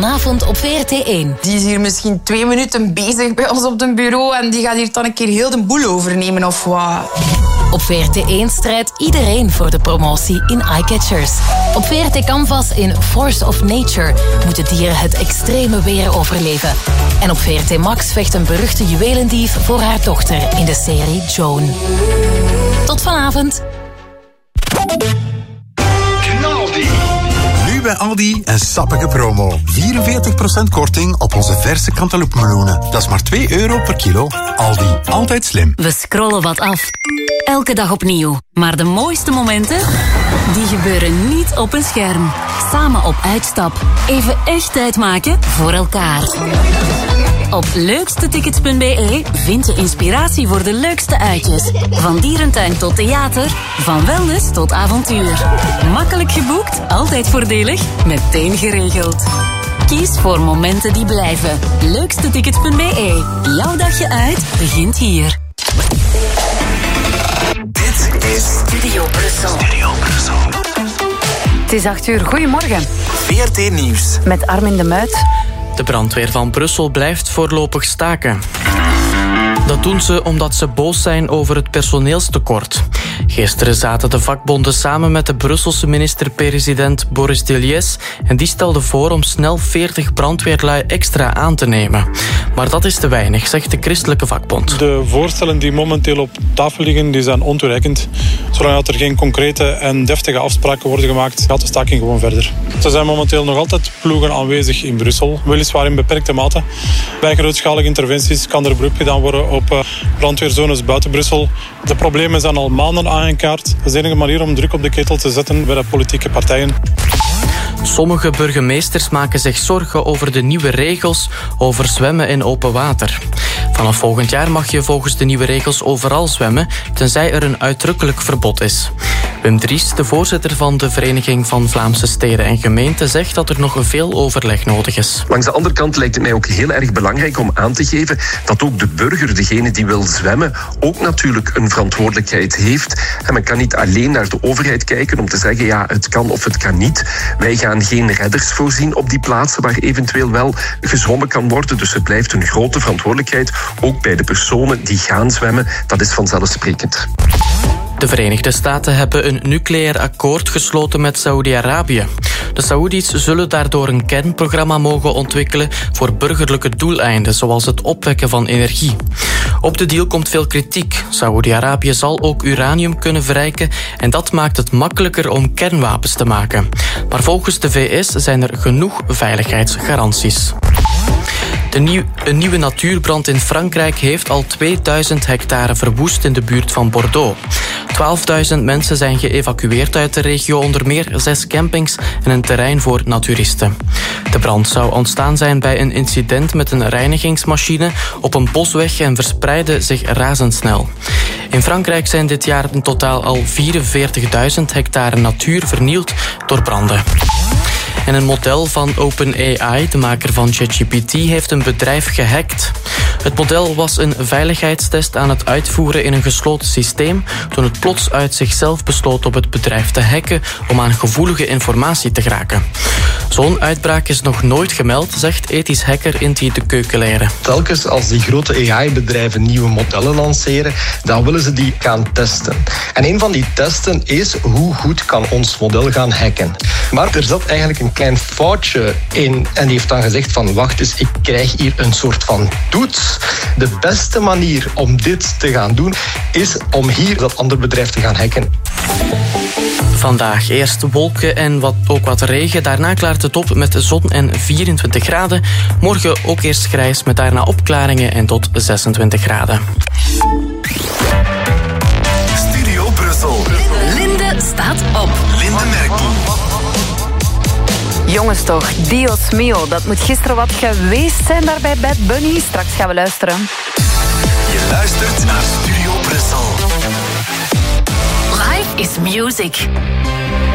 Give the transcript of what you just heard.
Vanavond op VRT1. Die is hier misschien 2 minuten bezig bij ons op het bureau en die gaat hier dan een keer heel de boel overnemen of wat. Op VRT1 strijdt iedereen voor de promotie in Eyecatchers. Op VRT Canvas in Force of Nature moeten dieren het extreme weer overleven. En op VRT Max vecht een beruchte juwelendief voor haar dochter in de serie Joan. Tot vanavond. Nu bij Aldi een sappige promo. 44% korting op onze verse cantaloupemeloenen. Dat is maar €2 per kilo. Aldi, altijd slim. We scrollen wat af. Elke dag opnieuw. Maar de mooiste momenten, die gebeuren niet op een scherm. Samen op uitstap. Even echt tijd maken voor elkaar. Op leukstetickets.be vind je inspiratie voor de leukste uitjes. Van dierentuin tot theater, van wellness tot avontuur. Makkelijk geboekt, altijd voordelig, meteen geregeld. Kies voor momenten die blijven. Leukstetickets.be. Jouw dagje uit begint hier. Dit is Studio Brussel. Het is 8 uur. Goedemorgen. VRT Nieuws. Met Armin de Muit. De brandweer van Brussel blijft voorlopig staken. Dat doen ze omdat ze boos zijn over het personeelstekort. Gisteren zaten de vakbonden samen met de Brusselse minister-president Boris Deliès en die stelde voor om snel 40 brandweerlui extra aan te nemen. Maar dat is te weinig, zegt de christelijke vakbond. De voorstellen die momenteel op tafel liggen, die zijn ontoereikend. Zolang er geen concrete en deftige afspraken worden gemaakt, gaat de staking gewoon verder. Er zijn momenteel nog altijd ploegen aanwezig in Brussel, weliswaar in beperkte mate. Bij grootschalige interventies kan er beroep gedaan worden op brandweerzones buiten Brussel. De problemen zijn al maanden aangekaart. Dat is de enige manier om druk op de ketel te zetten bij de politieke partijen. Sommige burgemeesters maken zich zorgen over de nieuwe regels over zwemmen in open water. Vanaf volgend jaar mag je volgens de nieuwe regels overal zwemmen, tenzij er een uitdrukkelijk verbod is. Wim Dries, de voorzitter van de Vereniging van Vlaamse Steden en Gemeenten, zegt dat er nog veel overleg nodig is. Langs de andere kant lijkt het mij ook heel erg belangrijk om aan te geven dat ook de burger, degene die wil zwemmen, ook natuurlijk een verantwoordelijkheid heeft. En men kan niet alleen naar de overheid kijken om te zeggen ja, het kan of het kan niet. Wij gaan geen redders voorzien op die plaatsen waar eventueel wel gezwommen kan worden. Dus het blijft een grote verantwoordelijkheid, ook bij de personen die gaan zwemmen. Dat is vanzelfsprekend. De Verenigde Staten hebben een nucleair akkoord gesloten met Saoedi-Arabië. De Saoedi's zullen daardoor een kernprogramma mogen ontwikkelen voor burgerlijke doeleinden, zoals het opwekken van energie. Op de deal komt veel kritiek. Saoedi-Arabië zal ook uranium kunnen verrijken en dat maakt het makkelijker om kernwapens te maken. Maar volgens de VS zijn er genoeg veiligheidsgaranties. Een nieuwe natuurbrand in Frankrijk heeft al 2000 hectare verwoest in de buurt van Bordeaux. 12.000 mensen zijn geëvacueerd uit de regio, onder meer 6 campings en een terrein voor naturisten. De brand zou ontstaan zijn bij een incident met een reinigingsmachine op een bosweg en verspreidde zich razendsnel. In Frankrijk zijn dit jaar in totaal al 44.000 hectare natuur vernield door branden. En een model van OpenAI, de maker van ChatGPT, heeft een bedrijf gehackt. Het model was een veiligheidstest aan het uitvoeren in een gesloten systeem toen het plots uit zichzelf besloot op het bedrijf te hacken om aan gevoelige informatie te geraken. Zo'n uitbraak is nog nooit gemeld, zegt ethisch hacker Inti de Keukenleren. Telkens als die grote AI-bedrijven nieuwe modellen lanceren, dan willen ze die gaan testen. En een van die testen is hoe goed kan ons model gaan hacken. Maar er zat eigenlijk een klein foutje in en die heeft dan gezegd van wacht eens, ik krijg hier een soort van toets. De beste manier om dit te gaan doen is om hier dat andere bedrijf te gaan hacken. Vandaag eerst wolken en ook wat regen. Daarna klaart het op met zon en 24 graden. Morgen ook eerst grijs met daarna opklaringen en tot 26 graden. Studio Brussel. Linde staat op. Linde Merkel. Jongens toch, Dios mio, dat moet gisteren wat geweest zijn daar bij Bad Bunny. Straks gaan we luisteren. Je luistert naar Studio Brussel. Life is music.